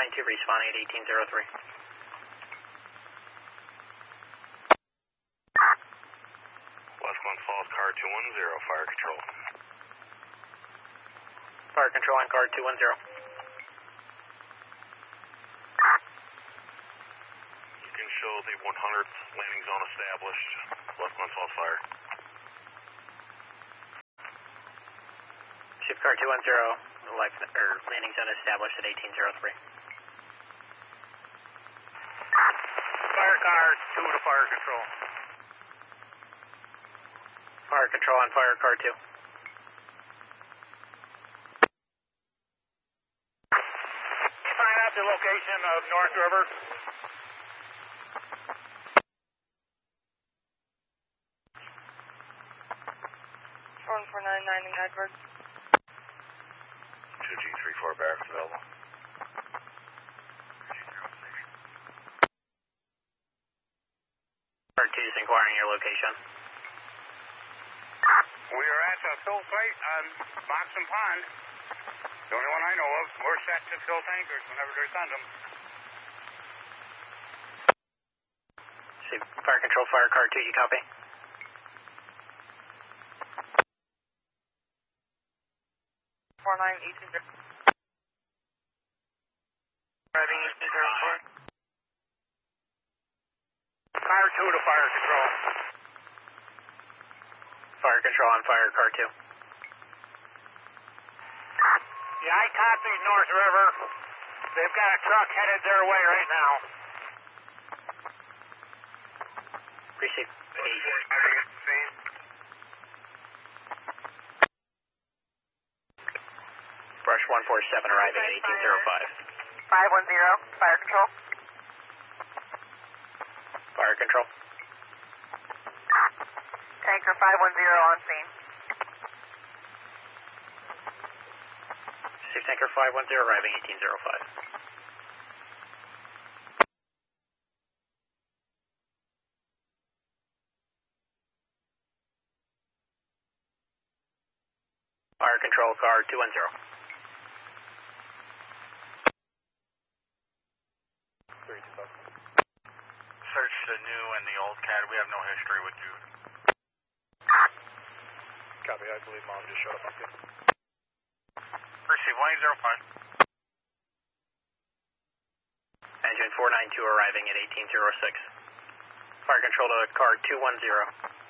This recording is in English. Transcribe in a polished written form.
492 responding at 1803. West Glen Falls, car 210, fire control. Fire control on car 210. You can show the 100th landing zone established, West Glen Falls fire. Shift car 210. Landing zone established at 1803. Fire car 2 to fire control. Fire control on fire car 2. Find out the location of North River. 1499 in Guideward. 2G34 barracks available. Car 2 is inquiring your location. We are at a fill site on Moxon Pond. The only one I know of. We're set to fill tankers whenever they send them. Fire control, fire car 2, you copy? Driving 1804. Fire 2 to fire control. Fire control on fire car 2. Yeah, I copy North River. They've got a truck headed their way right now. Precinct 8. Brush 147 arriving at 1805. 510, fire control. Fire control. Tanker 510 on scene. Shift tanker 510 arriving 1805. Fire control car 210. Search the new and the old CAD. We have no history with you. Copy. I believe Mom just showed up up here. Receive 105. Engine 492 arriving at 1806. Fire control to car 210.